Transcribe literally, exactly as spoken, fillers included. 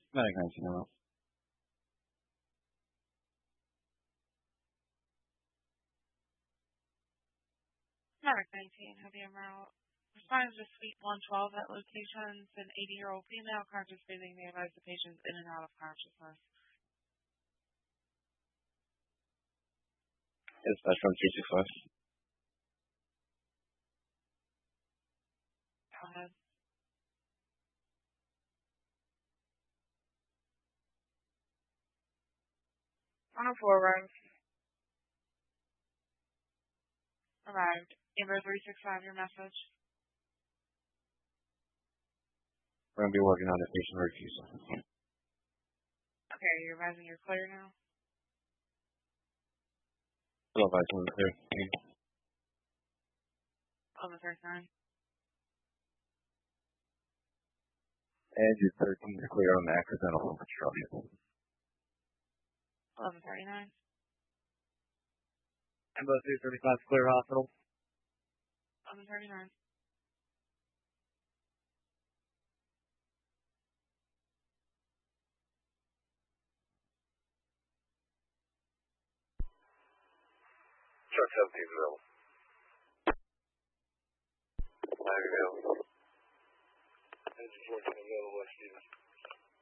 Medic nineteen, hello. Medic nineteen, heavy emerald. Responding to suite one twelve at locations, an eighty-year-old female conscious breathing. They advise the patients in and out of consciousness. Dispatch from three six five. Go ahead. one oh four arrived. Arrived. Amber three six five, your message. We're going to be working on the patient refusal. Okay, you're advising you're clear now? Hello, Vice one clear. eleven thirty-nine. Edge thirteen is clear on the accidental obstruction. eleven thirty-nine. Embo three thirty-five, clear hospital. eleven thirty-nine. Truck seventeen available. nine available. Engine fourteen available, West Stevens.